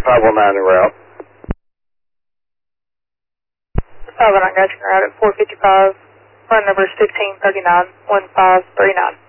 519 en route. 519 gotcha, route at 455. Run number is 1539-1539.